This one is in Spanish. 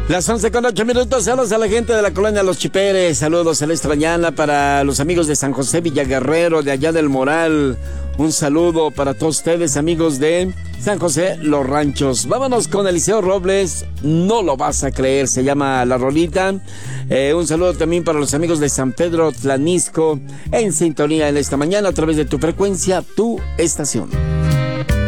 Las 11:08. Saludos a la gente de la colonia Los Chiperes. Saludos en esta mañana para los amigos de San José Villaguerrero, de allá del Moral. Un saludo para todos ustedes, amigos de San José Los Ranchos. Vámonos con Eliseo Robles. No lo vas a creer, se llama la rolita. Un saludo también para los amigos de San Pedro Tlanisco, en sintonía en esta mañana a través de tu frecuencia, tu estación.